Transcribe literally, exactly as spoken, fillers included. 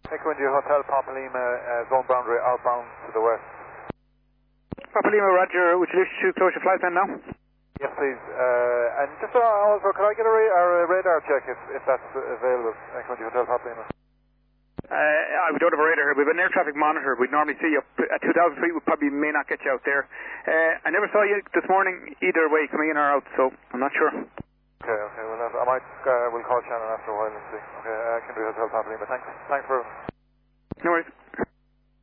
Echo India Hotel, Papa Lima, uh, zone boundary outbound to the west. Papa Lima, Roger. Would you wish to close your flight then now? Yes, please. Uh, and just uh, also, could I get a, ra a radar check if, if that's available? Echo India Hotel, Papa Lima. Uh, we don't have a radar here. We have an air traffic monitor. We'd normally see you up at two thousand feet. We probably may not get you out there. Uh, I never saw you this morning either way, coming in or out, so I'm not sure. Okay, okay. Well, I might, uh, we'll call Shannon after a while and see. Okay, uh, Kimberley Hotel, Papa Lima. Thanks. Thanks for... No worries.